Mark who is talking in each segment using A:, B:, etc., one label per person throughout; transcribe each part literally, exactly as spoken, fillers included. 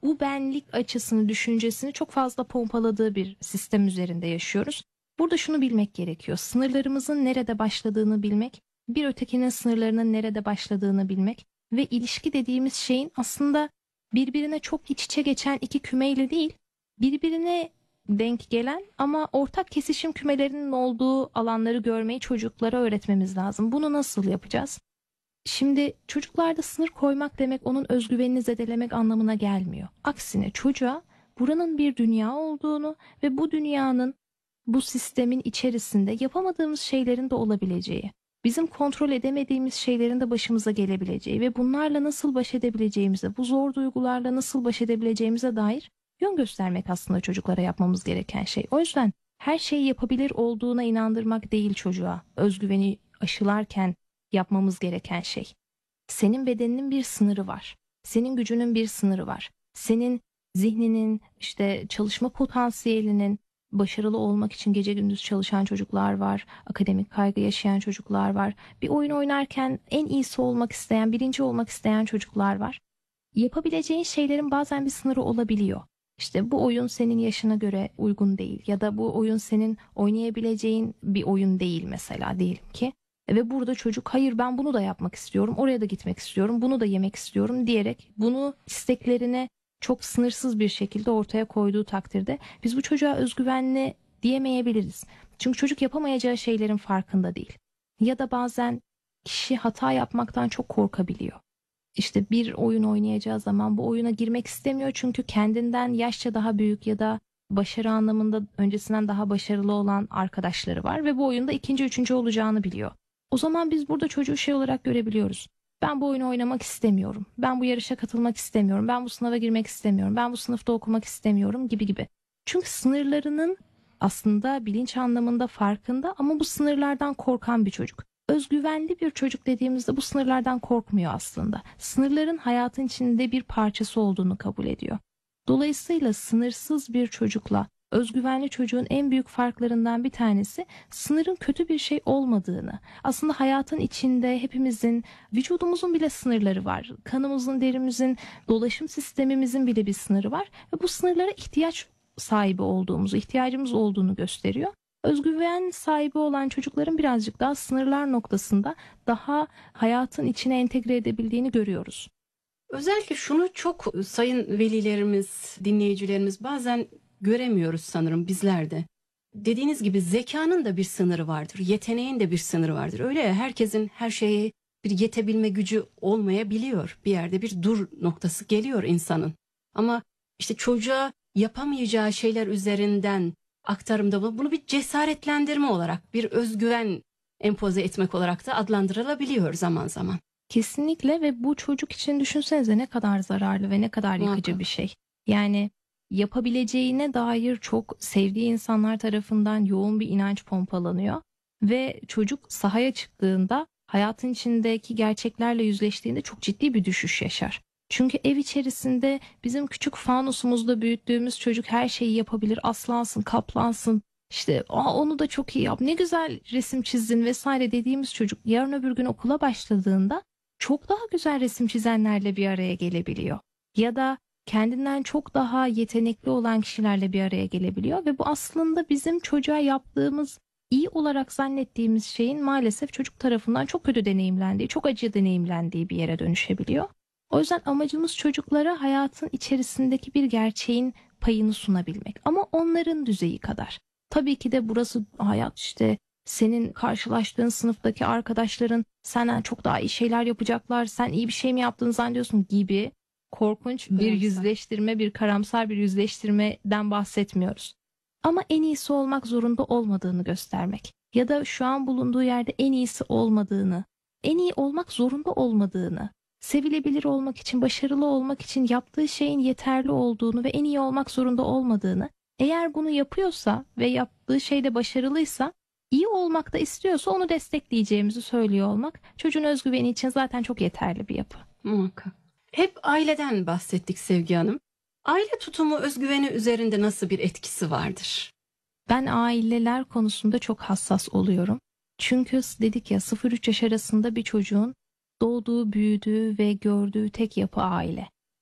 A: bu benlik açısını, düşüncesini çok fazla pompaladığı bir sistem üzerinde yaşıyoruz. Burada şunu bilmek gerekiyor. Sınırlarımızın nerede başladığını bilmek, bir ötekinin sınırlarının nerede başladığını bilmek ve ilişki dediğimiz şeyin aslında birbirine çok iç içe geçen iki kümeyle değil, birbirine denk gelen ama ortak kesişim kümelerinin olduğu alanları görmeyi çocuklara öğretmemiz lazım. Bunu nasıl yapacağız? Şimdi çocuklarda sınır koymak demek onun özgüvenini zedelemek anlamına gelmiyor. Aksine çocuğa buranın bir dünya olduğunu ve bu dünyanın, bu sistemin içerisinde yapamadığımız şeylerin de olabileceği, bizim kontrol edemediğimiz şeylerin de başımıza gelebileceği ve bunlarla nasıl baş edebileceğimize, bu zor duygularla nasıl baş edebileceğimize dair yön göstermek aslında çocuklara yapmamız gereken şey. O yüzden her şeyi yapabilir olduğuna inandırmak değil çocuğa. Özgüveni aşılarken yapmamız gereken şey. Senin bedeninin bir sınırı var. Senin gücünün bir sınırı var. Senin zihninin, işte çalışma potansiyelinin, başarılı olmak için gece gündüz çalışan çocuklar var. Akademik kaygı yaşayan çocuklar var. Bir oyun oynarken en iyisi olmak isteyen, birinci olmak isteyen çocuklar var. Yapabileceğin şeylerin bazen bir sınırı olabiliyor. İşte bu oyun senin yaşına göre uygun değil ya da bu oyun senin oynayabileceğin bir oyun değil mesela, diyelim ki. Ve burada çocuk hayır ben bunu da yapmak istiyorum, oraya da gitmek istiyorum, bunu da yemek istiyorum diyerek bunu isteklerini çok sınırsız bir şekilde ortaya koyduğu takdirde biz bu çocuğa özgüvenli diyemeyebiliriz. Çünkü çocuk yapamayacağı şeylerin farkında değil. Ya da bazen kişi hata yapmaktan çok korkabiliyor. İşte bir oyun oynayacağı zaman bu oyuna girmek istemiyor çünkü kendinden yaşça daha büyük ya da başarı anlamında öncesinden daha başarılı olan arkadaşları var ve bu oyunda ikinci, üçüncü olacağını biliyor. O zaman biz burada çocuğu şey olarak görebiliyoruz. Ben bu oyunu oynamak istemiyorum. Ben bu yarışa katılmak istemiyorum. Ben bu sınava girmek istemiyorum. Ben bu sınıfta okumak istemiyorum gibi gibi. Çünkü sınırlarının aslında bilinç anlamında farkında ama bu sınırlardan korkan bir çocuk. Özgüvenli bir çocuk dediğimizde bu sınırlardan korkmuyor aslında. Sınırların hayatın içinde bir parçası olduğunu kabul ediyor. Dolayısıyla sınırsız bir çocukla özgüvenli çocuğun en büyük farklarından bir tanesi sınırın kötü bir şey olmadığını. Aslında hayatın içinde hepimizin, vücudumuzun bile sınırları var. Kanımızın, derimizin, dolaşım sistemimizin bile bir sınırı var ve bu sınırlara ihtiyaç sahibi olduğumuzu, ihtiyacımız olduğunu gösteriyor. Özgüven sahibi olan çocukların birazcık daha sınırlar noktasında daha hayatın içine entegre edebildiğini görüyoruz.
B: Özellikle şunu çok sayın velilerimiz, dinleyicilerimiz bazen göremiyoruz sanırım bizler de. Dediğiniz gibi zekanın da bir sınırı vardır, yeteneğin de bir sınırı vardır. Öyle ya, herkesin her şeye bir yetebilme gücü olmayabiliyor. Bir yerde bir dur noktası geliyor insanın. Ama işte çocuğa yapamayacağı şeyler üzerinden aktarımda bunu, bunu bir cesaretlendirme olarak, bir özgüven empoze etmek olarak da adlandırılabiliyor zaman zaman.
A: Kesinlikle ve bu çocuk için düşünsenize ne kadar zararlı ve ne kadar yıkıcı
B: Muhakkak.
A: bir şey. Yani yapabileceğine dair çok sevdiği insanlar tarafından yoğun bir inanç pompalanıyor ve çocuk sahaya çıktığında hayatın içindeki gerçeklerle yüzleştiğinde çok ciddi bir düşüş yaşar. Çünkü ev içerisinde bizim küçük fanusumuzda büyüttüğümüz çocuk her şeyi yapabilir, aslansın, kaplansın. İşte Aa, onu da çok iyi yap, ne güzel resim çizdin vesaire dediğimiz çocuk yarın öbür gün okula başladığında çok daha güzel resim çizenlerle bir araya gelebiliyor. Ya da kendinden çok daha yetenekli olan kişilerle bir araya gelebiliyor ve bu aslında bizim çocuğa yaptığımız, iyi olarak zannettiğimiz şeyin maalesef çocuk tarafından çok kötü deneyimlendiği, çok acı deneyimlendiği bir yere dönüşebiliyor. O yüzden amacımız çocuklara hayatın içerisindeki bir gerçeğin payını sunabilmek ama onların düzeyi kadar. Tabii ki de burası hayat, işte senin karşılaştığın sınıftaki arkadaşların senden çok daha iyi şeyler yapacaklar, sen iyi bir şey mi yaptığını zannediyorsun gibi korkunç bir
B: Karamsar.
A: yüzleştirme, bir karamsar bir yüzleştirmeden bahsetmiyoruz. Ama en iyisi olmak zorunda olmadığını göstermek ya da şu an bulunduğu yerde en iyisi olmadığını, en iyi olmak zorunda olmadığını, sevilebilir olmak için, başarılı olmak için yaptığı şeyin yeterli olduğunu ve en iyi olmak zorunda olmadığını, eğer bunu yapıyorsa ve yaptığı şeyde başarılıysa, iyi olmak da istiyorsa onu destekleyeceğimizi söylüyor olmak çocuğun özgüveni için zaten çok yeterli bir yapı.
B: Muhakkak. Hep aileden bahsettik Sevgi Hanım. Aile tutumu özgüveni üzerinde nasıl bir etkisi vardır?
A: Ben aileler konusunda çok hassas oluyorum. Çünkü dedik ya, sıfır üç yaş arasında bir çocuğun doğduğu, büyüdüğü ve gördüğü tek yapı aile.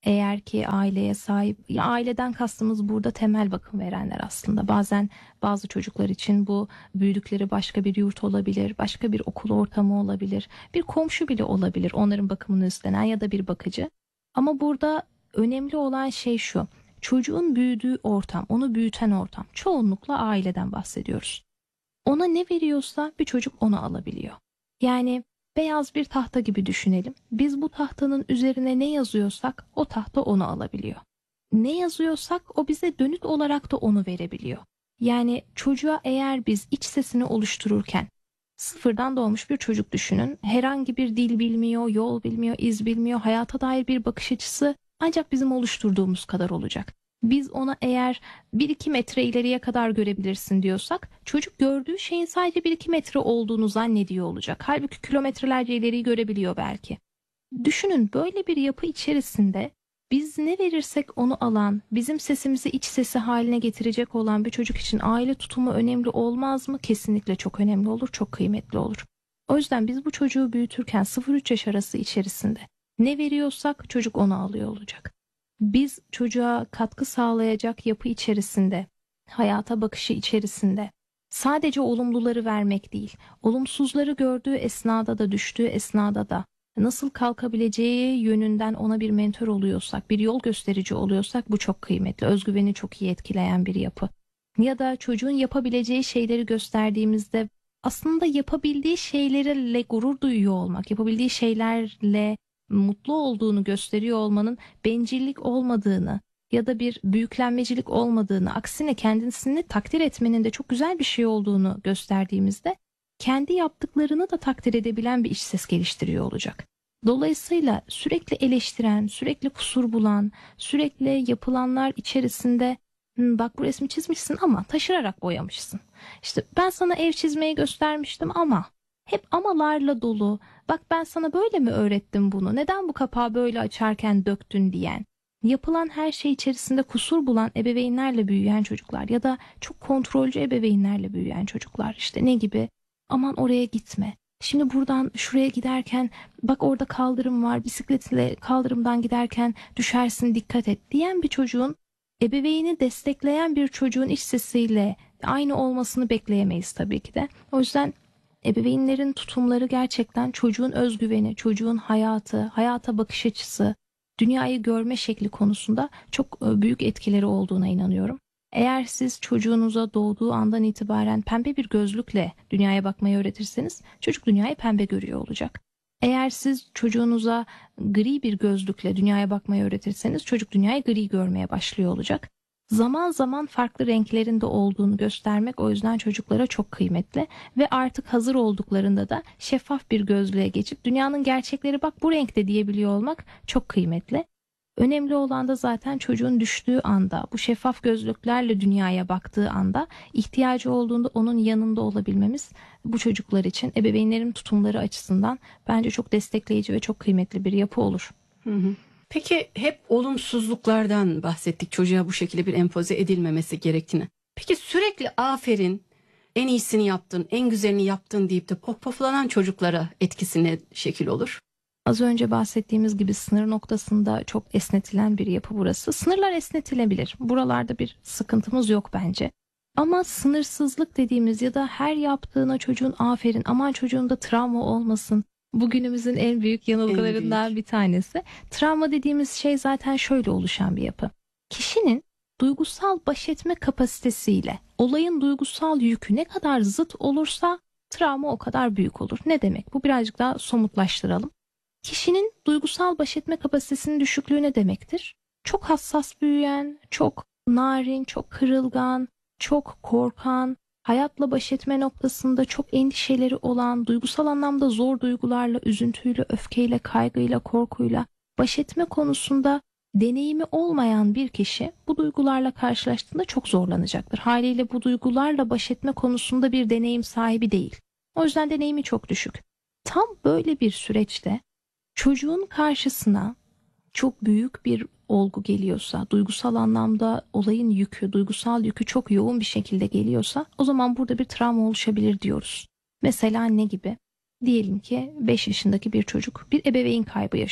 A: Eğer ki aileye sahip, ya aileden kastımız burada temel bakım verenler aslında. Bazen bazı çocuklar için bu büyüdükleri başka bir yurt olabilir, başka bir okul ortamı olabilir, bir komşu bile olabilir onların bakımını üstlenen ya da bir bakıcı. Ama burada önemli olan şey şu: çocuğun büyüdüğü ortam, onu büyüten ortam. Çoğunlukla aileden bahsediyoruz. Ona ne veriyorsa bir çocuk onu alabiliyor. Yani beyaz bir tahta gibi düşünelim. Biz bu tahtanın üzerine ne yazıyorsak o tahta onu alabiliyor. Ne yazıyorsak o bize dönüt olarak da onu verebiliyor. Yani çocuğa eğer biz iç sesini oluştururken, sıfırdan doğmuş bir çocuk düşünün. Herhangi bir dil bilmiyor, yol bilmiyor, iz bilmiyor. Hayata dair bir bakış açısı ancak bizim oluşturduğumuz kadar olacak. Biz ona eğer bir iki metre ileriye kadar görebilirsin diyorsak, çocuk gördüğü şeyin sadece bir iki metre olduğunu zannediyor olacak. Halbuki kilometrelerce ileriyi görebiliyor belki. Düşünün, böyle bir yapı içerisinde biz ne verirsek onu alan, bizim sesimizi iç sesi haline getirecek olan bir çocuk için aile tutumu önemli olmaz mı? Kesinlikle çok önemli olur, çok kıymetli olur. O yüzden biz bu çocuğu büyütürken sıfır üç yaş arası içerisinde ne veriyorsak çocuk onu alıyor olacak. Biz çocuğa katkı sağlayacak yapı içerisinde, hayata bakışı içerisinde sadece olumluları vermek değil, olumsuzları gördüğü esnada da, düştüğü esnada da nasıl kalkabileceği yönünden ona bir mentor oluyorsak, bir yol gösterici oluyorsak bu çok kıymetli. Özgüveni çok iyi etkileyen bir yapı. Ya da çocuğun yapabileceği şeyleri gösterdiğimizde aslında yapabildiği şeylerle gurur duyuyor olmak, yapabildiği şeylerle mutlu olduğunu gösteriyor olmanın bencillik olmadığını ya da bir büyüklenmecilik olmadığını, aksine kendisini takdir etmenin de çok güzel bir şey olduğunu gösterdiğimizde kendi yaptıklarını da takdir edebilen bir iç ses geliştiriyor olacak. Dolayısıyla sürekli eleştiren, sürekli kusur bulan, sürekli yapılanlar içerisinde bak bu resmi çizmişsin ama taşırarak boyamışsın. İşte ben sana ev çizmeyi göstermiştim ama hep amalarla dolu. Bak ben sana böyle mi öğrettim bunu? Neden bu kapağı böyle açarken döktün diyen. Yapılan her şey içerisinde kusur bulan ebeveynlerle büyüyen çocuklar ya da çok kontrolcü ebeveynlerle büyüyen çocuklar. İşte ne gibi? Aman oraya gitme. Şimdi buradan şuraya giderken bak orada kaldırım var, bisikletle kaldırımdan giderken düşersin, dikkat et diyen bir çocuğun, ebeveyni destekleyen bir çocuğun iç sesiyle aynı olmasını bekleyemeyiz tabii ki de. O yüzden ebeveynlerin tutumları gerçekten çocuğun özgüveni, çocuğun hayatı, hayata bakış açısı, dünyayı görme şekli konusunda çok büyük etkileri olduğuna inanıyorum. Eğer siz çocuğunuza doğduğu andan itibaren pembe bir gözlükle dünyaya bakmayı öğretirseniz çocuk dünyayı pembe görüyor olacak. Eğer siz çocuğunuza gri bir gözlükle dünyaya bakmayı öğretirseniz çocuk dünyayı gri görmeye başlıyor olacak. Zaman zaman farklı renklerin de olduğunu göstermek o yüzden çocuklara çok kıymetli ve artık hazır olduklarında da şeffaf bir gözlüğe geçip dünyanın gerçekleri bak bu renkte diyebiliyor olmak çok kıymetli. Önemli olan da zaten çocuğun düştüğü anda, bu şeffaf gözlüklerle dünyaya baktığı anda, ihtiyacı olduğunda onun yanında olabilmemiz bu çocuklar için ebeveynlerin tutumları açısından bence çok destekleyici ve çok kıymetli bir yapı olur.
B: Hı hı. Peki hep olumsuzluklardan bahsettik, çocuğa bu şekilde bir empoze edilmemesi gerektiğini. Peki sürekli aferin, en iyisini yaptın, en güzelini yaptın deyip de pohpohlanan çocuklara etkisi ne şekil olur?
A: Az önce bahsettiğimiz gibi sınır noktasında çok esnetilen bir yapı burası. Sınırlar esnetilebilir. Buralarda bir sıkıntımız yok bence. Ama sınırsızlık dediğimiz ya da her yaptığına çocuğun aferin, aman çocuğun da travma olmasın. Bugünümüzün en büyük yanılgılarından
B: En büyük.
A: bir tanesi. Travma dediğimiz şey zaten şöyle oluşan bir yapı. Kişinin duygusal baş etme kapasitesiyle olayın duygusal yükü ne kadar zıt olursa travma o kadar büyük olur. Ne demek? Bu birazcık daha somutlaştıralım. Kişinin duygusal baş etme kapasitesinin düşüklüğü ne demektir? Çok hassas büyüyen, çok narin, çok kırılgan, çok korkan, hayatla baş etme noktasında çok endişeleri olan, duygusal anlamda zor duygularla, üzüntüyle, öfkeyle, kaygıyla, korkuyla baş etme konusunda deneyimi olmayan bir kişi bu duygularla karşılaştığında çok zorlanacaktır. Haliyle bu duygularla baş etme konusunda bir deneyim sahibi değil. O yüzden deneyimi çok düşük. Tam böyle bir süreçte çocuğun karşısına çok büyük bir olgu geliyorsa, duygusal anlamda olayın yükü, duygusal yükü çok yoğun bir şekilde geliyorsa o zaman burada bir travma oluşabilir diyoruz. Mesela ne gibi? Diyelim ki beş yaşındaki bir çocuk bir ebeveyn kaybı yaşıyor.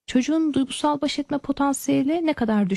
A: çocuğun duygusal baş etme potansiyeli ne kadar